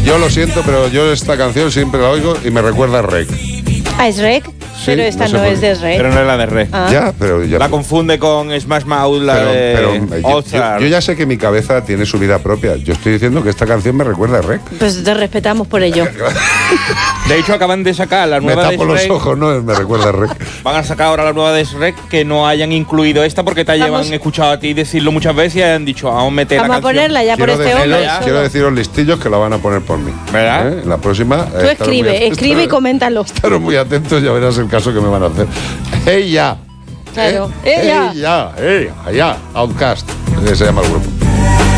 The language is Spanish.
Yo lo siento, pero yo esta canción siempre la oigo y me recuerda a Rec. Ah, ¿es Rec? Sí, pero esta no sé no por es qué. de Rec. Pero no es la de Rec. Ah. Ya, pero ya. La confunde con Smash Mouth, la de All Star. yo ya sé que mi cabeza tiene su vida propia. Yo estoy diciendo que esta canción me recuerda a Rec. Pues te respetamos por ello. De hecho, acaban de sacar la Me nueva de tapo los Shrek. ojos, ¿no? Me recuerda a Rec. Van a sacar ahora la nueva de Shrek que no hayan incluido esta porque te Vamos. llevan escuchado a ti decirlo muchas veces y han dicho, vamos a meter Vamos la a canción. ponerla ya por Quiero este hombre. deciros, quiero deciros listillos que la van a poner por mí. ¿Verdad? La próxima. Tú escribe y coméntalo. Estaros muy atentos, ya verás el caso que me van a hacer. ¡Ella! Claro. Ella. ¡Ella! ¡Ella! Outcast, que se llama el grupo.